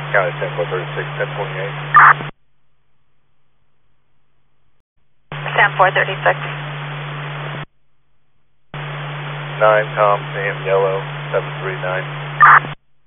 County 10-436, 1028. Sam 436. 9 Tom, Sam Yellow, 739.